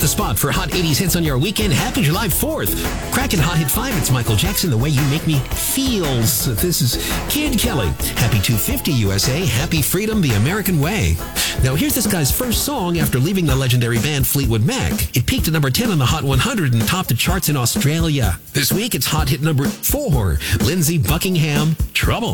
the spot for Hot 80s hits on your weekend. Happy July 4th. Cracking Hot Hit 5, it's Michael Jackson, The Way You Make Me Feels. This is Kid Kelly. Happy 250 USA. Happy Freedom, The American Way. Now here's this guy's first song after leaving the legendary band Fleetwood Mac. It peaked at number 10 on the Hot 100 and topped the charts in Australia. This week it's Hot Hit number 4. Lindsey Buckingham, Trouble.